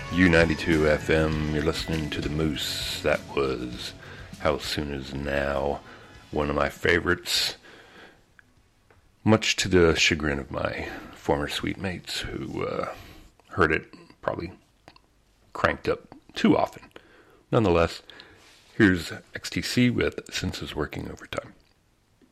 U92 FM, you're listening to The Moose. That was How Soon Is Now, one of my favorites, much to the chagrin of my former suite mates who heard it probably cranked up too often. Nonetheless, here's XTC with Senses Working Overtime.